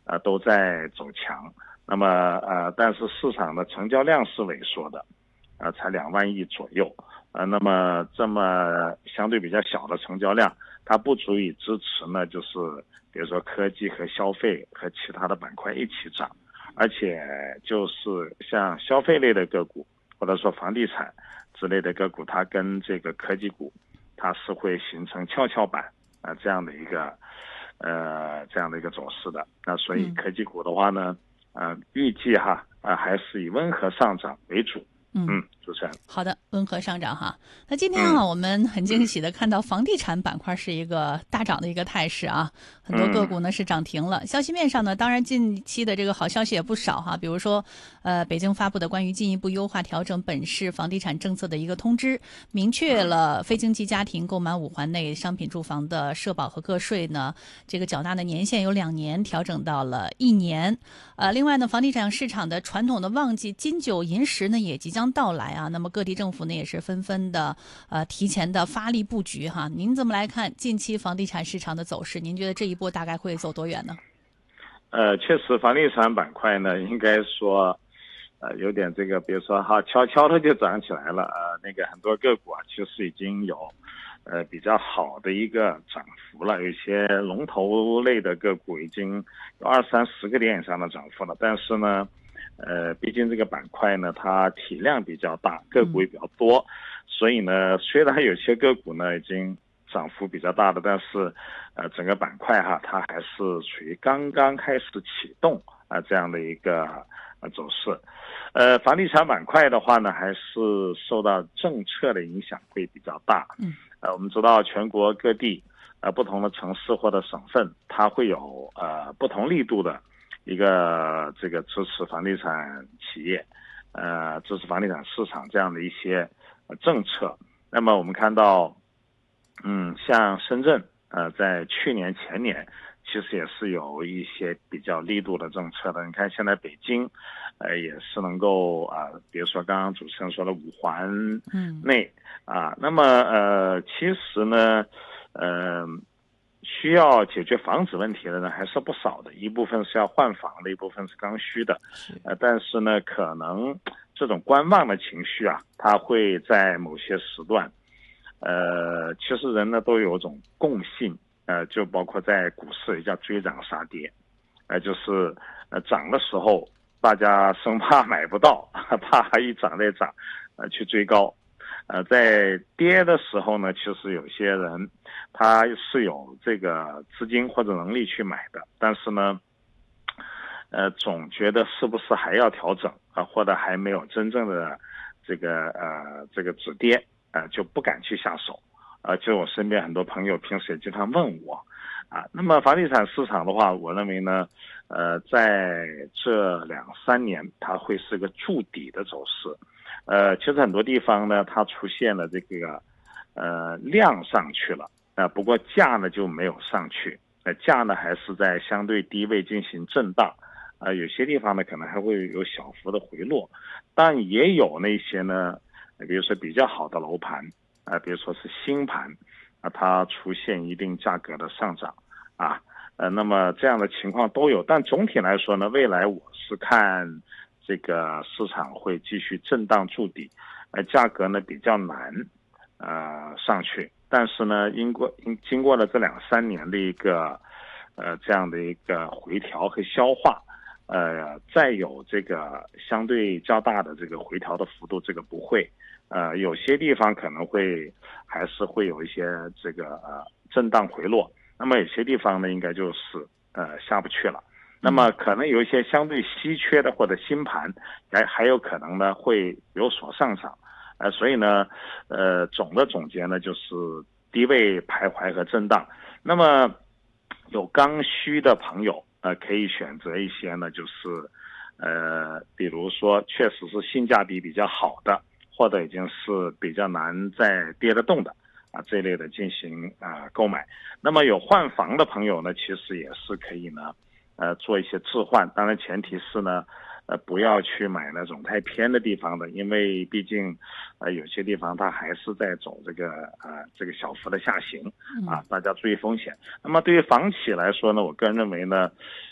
都在走强。那么但是市场的成交量是萎缩的，才2万亿左右。那么这么相对比较小的成交量，它不足以支持呢，就是比如说科技和消费和其他的板块一起涨。而且就是像消费类的个股，或者说房地产之类的个股，它跟这个科技股，它是会形成跷跷板这样的一个走势的。那所以科技股的话呢，预计还是以温和上涨为主。主持人。 好的，温和上涨哈。那今天我们很惊喜的看到房地产板块是一个大涨的一个态势啊，很多个股呢是涨停了。消息面上呢，当然近期的这个好消息也不少哈，比如说北京发布的关于进一步优化调整本市房地产政策的一个通知，明确了非经济家庭购买5环内商品住房的社保和个税呢，这个缴纳的年限由2年调整到了1年。另外呢，房地产市场的传统的旺季金九银十呢也即将到来啊，那么各地政府呢也是纷纷的提前的发力布局哈。您怎么来看近期房地产市场的走势？您觉得这一波大概会走多远呢？ 确实房地产板块呢，应该说有点这个，比如说悄悄的就涨起来了那个很多个股其实已经有比较好的一个涨幅了，有一些龙头类的个股已经有20-30个点以上的涨幅了。但是呢毕竟这个板块呢，它体量比较大，个股也比较多，所以呢，虽然有些个股呢已经涨幅比较大的，但是整个板块它还是处于刚刚开始启动这样的一个走势。房地产板块的话呢，还是受到政策的影响会比较大。我们知道全国各地不同的城市或者省份，它会有不同力度的一个这个支持房地产企业支持房地产市场这样的一些政策。那么我们看到像深圳在去年前年其实也是有一些比较力度的政策的。你看现在北京也是能够比如说刚刚主持人说的5环内那么其实呢需要解决房子问题的人还是不少的，一部分是要换房的，一部分是刚需的。但是呢，可能这种观望的情绪它会在某些时段，其实人呢都有种共性，就包括在股市也叫追涨杀跌，就是涨的时候大家生怕买不到，怕一涨再涨，去追高。在跌的时候呢，其实有些人他是有这个资金或者能力去买的，但是呢总觉得是不是还要调整或者还没有真正的这个止跌就不敢去下手。就我身边很多朋友平时也经常问我那么房地产市场的话，我认为呢在这2-3年它会是个筑底的走势。其实很多地方呢它出现了这个量上去了不过价呢就没有上去，价呢还是在相对低位进行震荡有些地方呢可能还会有小幅的回落，但也有那些呢比如说比较好的楼盘比如说是新盘它出现一定价格的上涨那么这样的情况都有。但总体来说呢，未来我是看这个市场会继续震荡筑底价格呢比较难上去。但是呢经过了这2-3年的一个这样的一个回调和消化再有这个相对较大的这个回调的幅度，这个不会有些地方可能还是会有一些这个震荡回落，那么有些地方呢应该就是下不去了。那么可能有一些相对稀缺的或者新盘还有可能呢会有所上涨所以呢总的总结呢就是低位徘徊和震荡。那么有刚需的朋友可以选择一些呢就是比如说确实是性价比比较好的，或者已经是比较难再跌得动的这一类的进行购买。那么有换房的朋友呢，其实也是可以呢做一些置换，当然前提是呢不要去买那种太偏的地方的，因为毕竟有些地方它还是在走这个小幅的下行大家注意风险。那么对于房企来说呢，我个人认为呢